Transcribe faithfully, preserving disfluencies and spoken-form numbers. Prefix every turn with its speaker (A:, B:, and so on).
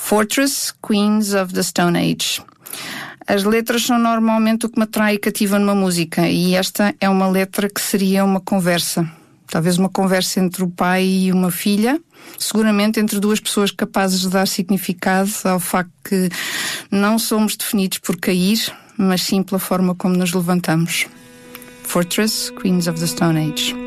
A: Fortress, Queens of the Stone Age. As letras são normalmente o que me atrai e cativa numa música, e esta é uma letra que seria uma conversa. Talvez uma conversa entre o pai e uma filha, seguramente entre duas pessoas capazes de dar significado ao facto que não somos definidos por cair, mas sim pela forma como nos levantamos. Fortress, Queens of the Stone Age.